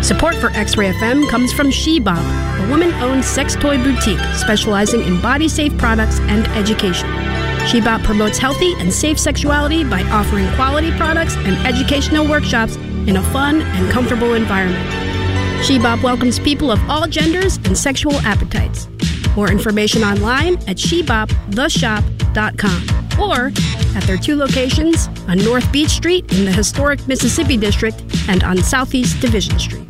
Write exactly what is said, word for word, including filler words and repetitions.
Support for X-Ray F M comes from She-Bop, a woman-owned sex toy boutique specializing in body-safe products and education. She-Bop promotes healthy and safe sexuality by offering quality products and educational workshops in a fun and comfortable environment. She-Bop welcomes people of all genders and sexual appetites. More information online at she bop the shop dot com or at their two locations on North Beach Street in the historic Mississippi District and on Southeast Division Street.